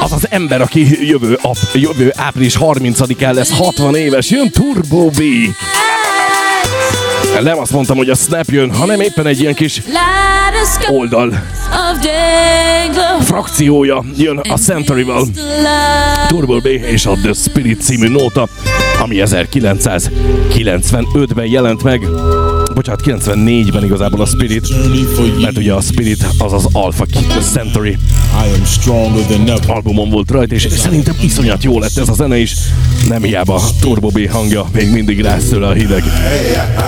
az az ember, aki jövő április 30-án lesz 60 éves, jön Turbo B. Nem azt mondtam, hogy a Snap jön, hanem éppen egy ilyen kis oldal frakciója jön a Century-val. Turbo B és a The Spirit című nóta, ami 1995-ben jelent meg. Bocsánat, 94-ben igazából a Spirit, mert ugye a Spirit az az Alpha Centauri albumon volt rajta, és szerintem iszonyat jó lett ez a zene is. Nem hiába Turbo B hangja, még mindig rász tőle a hideg.